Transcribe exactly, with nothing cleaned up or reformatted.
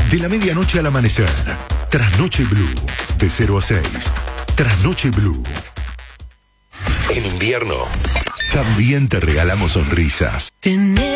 De la medianoche al amanecer. Trasnoche Blue. De cero a seis. Trasnoche Blue. En invierno, también te regalamos sonrisas.